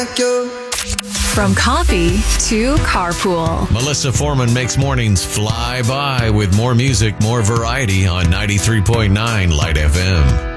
From coffee to carpool. Melissa Foreman makes mornings fly by with more music, more variety on 93.9 Light FM.